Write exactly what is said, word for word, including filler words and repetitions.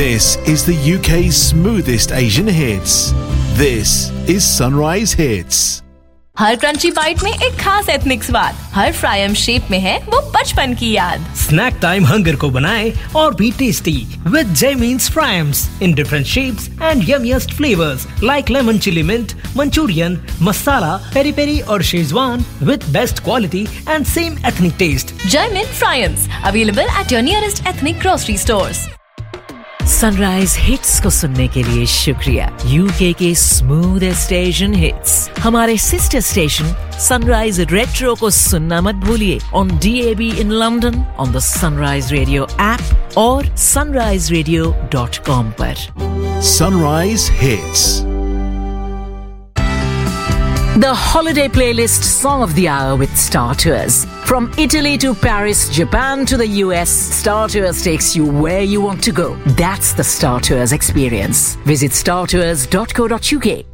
This is the U K's smoothest Asian hits. This is Sunrise Hits. Her crunchy bite में एक खास ethnic स्वाद, हर fryum shape में है वो बचपन की याद। स्नैक टाइम हंगर को बनाए और भी tasty with Jaimin's Frames in different shapes and yummiest flavors like lemon chili mint, Manchurian, masala, peri peri और Schezwan with best quality and same ethnic taste. Jaimin Frames available at your nearest ethnic grocery stores. Sunrise hits को सुनने के लिए शुक्रिया। UK के smoothest Asian hits हमारे sister station sunrise retro को सुनना मत भूलिए on D A be in London, on the sunrise radio app और सनराइज रेडियो डॉट कॉम पर। Sunrise Hits. The holiday playlist song of the hour with Star Tours. From Italy to Paris, Japan to the U S, Star Tours takes you where you want to go. That's the Star Tours experience. Visit star tours dot co dot u k.